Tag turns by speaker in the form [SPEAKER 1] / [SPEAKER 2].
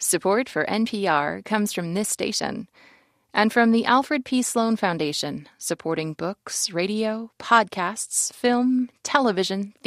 [SPEAKER 1] Support for NPR comes from this station and from the Alfred P. Sloan Foundation, supporting books, radio, podcasts, film, television,